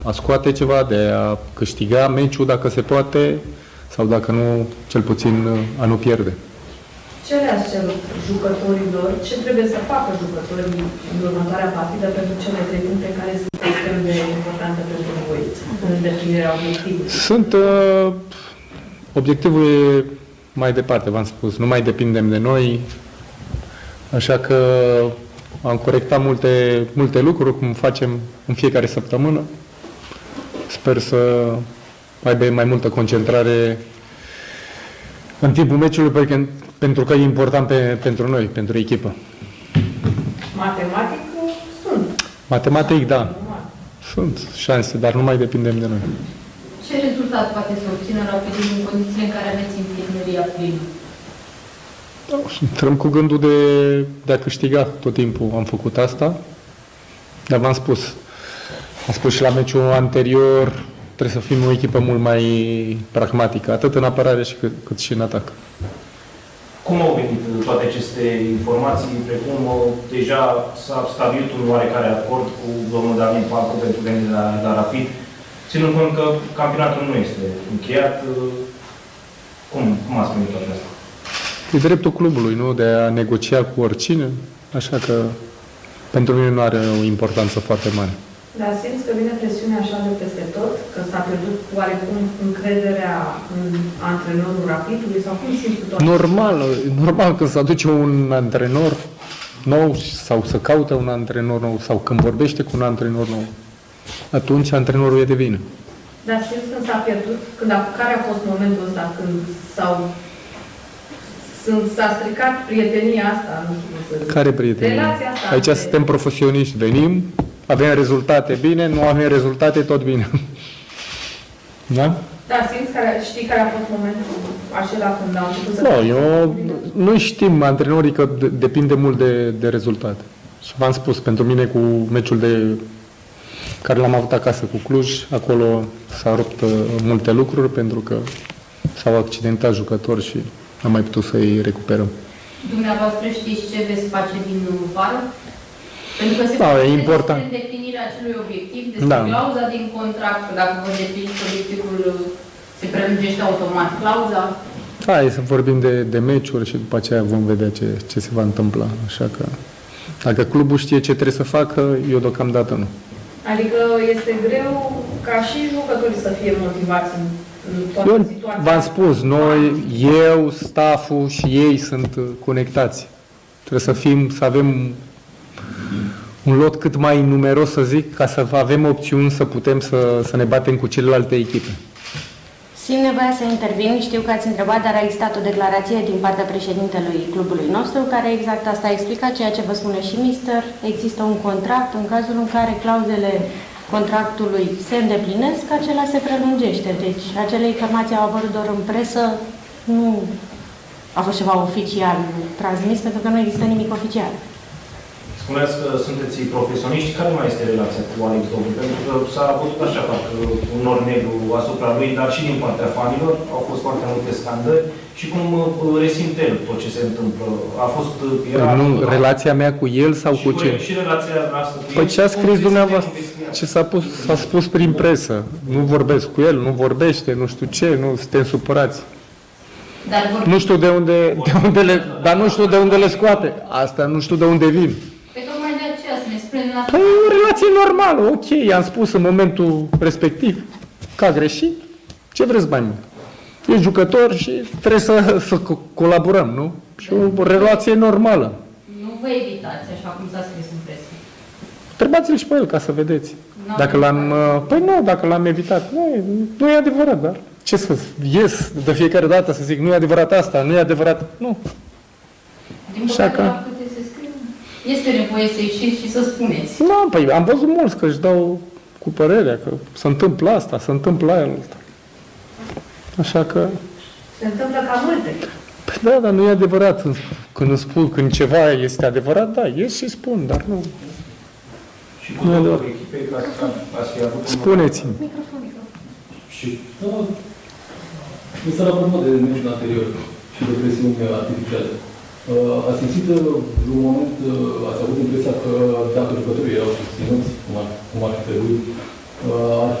a scoate ceva, de a câștiga meciul dacă se poate, sau dacă nu, cel puțin a nu pierde. Ce le-ați cerut jucătorilor? Ce trebuie să facă jucătorii în următoarea partidă pentru cele 3 puncte care sunt extrem de importante pentru voi în îndeplinirea obiectivului? Obiectivul e mai departe, v-am spus, nu mai depindem de noi, așa că am corectat multe lucruri, cum facem în fiecare săptămână. Sper să aibă mai multă concentrare în timpul meciului, pentru că e important pentru noi, pentru echipă. Matematic sunt. Matematic, da. Sunt șanse, dar nu mai depindem de noi. Ce rezultat poate să obțină Rapidul în condițiile în care aveți infirmeria plină? Intrăm cu gândul de a câștiga tot timpul. Am făcut asta, dar v-am spus. Am spus și la meciul anterior, trebuie să fim o echipă mult mai pragmatică, atât în apărare cât și în atac. Cum au venit toate aceste informații, precum deja s-a stabilit un oarecare acord cu domnul David Pacu pentru venirea la Rapid, ținând cont că campionatul nu este încheiat, cum ați primit toate astea? E dreptul clubului, nu? De a negocia cu oricine, așa că pentru mine nu are o importanță foarte mare. Dar simți că vine presiunea așa de peste tot? Că s-a pierdut oarecum încrederea în antrenorul Rapidului? Sau cum simți tu? Normal când se aduce un antrenor nou sau să caută un antrenor nou sau când vorbește cu un antrenor nou, atunci antrenorul e de vină. Dar simți când s-a pierdut? Care a fost momentul ăsta când s-a stricat prietenia asta? Nu știu cum să zic. Care prietenie? Relația asta. Aici suntem profesioniști, venim, avem rezultate bine, nu avem rezultate, tot bine. Da? Da, știi care a fost momentul acela când au început să... Nu știm, antrenorii, că depinde mult de rezultate. Și v-am spus, pentru mine cu meciul care l-am avut acasă cu Cluj, acolo s-au rupt multe lucruri pentru că s-au accidentat jucători și am mai putut să-i recuperăm. Dumneavoastră știți ce veți face din vară? Pentru că se e important. Despre îndeplinirea acelui obiectiv, despre clauza din contract, dacă vă îndepliniți obiectivul, se prelungește automat clauza. Hai să vorbim de meciuri și după aceea vom vedea ce se va întâmpla. Așa că dacă clubul știe ce trebuie să facă, eu deocamdată nu. Adică este greu ca și jucătorii să fie motivați în toată situația. V-am spus, eu, stafful și ei sunt conectați. Trebuie să avem un lot cât mai numeros, să zic, ca să avem opțiuni să putem să ne batem cu celelalte echipe. Simt nevoia să intervin. Știu că ați întrebat, dar a existat o declarație din partea președintelui clubului nostru care exact asta a explicat, ceea ce vă spune și mister. Există un contract, în cazul în care clauzele contractului se îndeplinesc, acela se prelungește. Deci acele informații au apărut doar în presă, nu a fost ceva oficial transmis, pentru că nu există nimic oficial. Spuneați că sunteți profesioniști. Care mai este relația cu Alex Dobru? Pentru că s-a avut așa un nor negru asupra lui, dar și din partea fanilor. Au fost foarte multe scandări. Și cum resimte el tot ce se întâmplă? Relația mea cu el sau cu ce? Și relația noastră cu el. Păi ce a scris dumneavoastră? Ce s-a spus prin presă? Nu vorbesc cu el, nu vorbește, nu știu ce, nu suntem supărați. Nu știu de unde dar nu știu de unde le scoate. Asta nu știu de unde vin. Păi tocmai de aceea să ne spunem la... Păi e o relație normală, ok, i-am spus în momentul respectiv că a greșit, ce vreți mai mult? E jucător și trebuie să colaborăm, nu? Și o relație normală. Nu vă evitați, așa cum s-a scris în presă. Întrebați-l și pe el ca să vedeți. Dacă l-am evitat. Nu e adevărat, dar ce să ies de fiecare dată să zic, nu e adevărat asta, nu e adevărat, nu. Din păcate, la câte se scrie, este nevoie să ieșiți și să spuneți. Nu, păi am văzut mulți că își dau cu părerea că se întâmplă asta, se întâmplă aia alta. Așa că... Se întâmplă ca multe. Păi da, dar nu e adevărat. Când îmi spun când ceva este adevărat, da, ies și spun, dar nu. Și cu două echipe ați fi avut... Spuneți-mi. Și însă la urmă de meciul anterior și de presiune artificiale, ați simțit un moment, ați avut impresia că dacă jucătorii erau susținuți, cum ar fi trebuit, ar